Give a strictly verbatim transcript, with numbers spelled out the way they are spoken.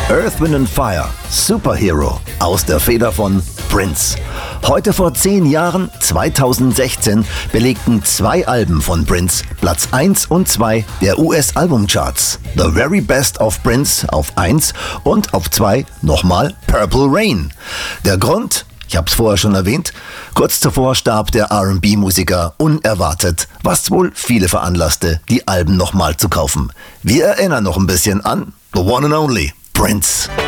Earth, Wind and Fire, Superhero, aus der Feder von Prince. Heute vor zehn Jahren, zweitausendsechzehn, belegten zwei Alben von Prince Platz eins und zwei der U S-Albumcharts. The Very Best of Prince auf eins und auf zwei nochmal Purple Rain. Der Grund? Ich hab's vorher schon erwähnt, kurz zuvor starb der R and B-Musiker unerwartet, was wohl viele veranlasste, die Alben nochmal zu kaufen. Wir erinnern noch ein bisschen an The One and Only Prince.